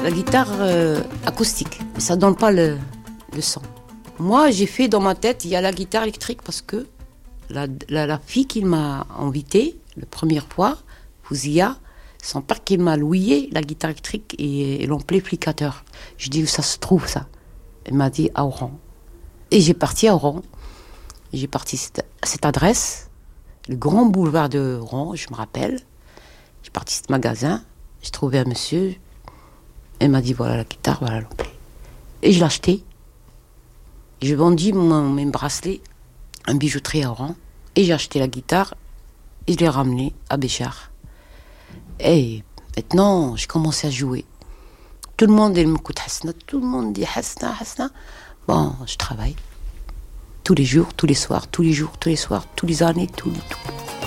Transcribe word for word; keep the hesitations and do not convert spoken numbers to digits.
la guitare euh, acoustique, mais ça donne pas le, le son. Moi, j'ai fait dans ma tête, il y a la guitare électrique parce que la, la, la fille qui m'a invitée, la première fois, Fouzia, son père qui m'a loué la guitare électrique et, et l'amplificateur. Je dis où ça se trouve ça. Elle m'a dit à Oran. Et j'ai parti à Oran. J'ai parti cette, à cette adresse, le grand boulevard de Oran, je me rappelle. J'ai parti à ce magasin, j'ai trouvé un monsieur. Elle m'a dit voilà la guitare, voilà l'ampli. Et je l'ai acheté. J'ai vendu mon, mes bracelets, un bijouterie à Oran. Et j'ai acheté la guitare et je l'ai ramenée à Béchar. Et maintenant, j'ai commencé à jouer. Tout le monde m'écoute Hasna, tout le monde dit Hasna, Hasna. Bon, je travaille. Tous les jours, tous les soirs, tous les jours, tous les soirs, tous les années, tout, tout.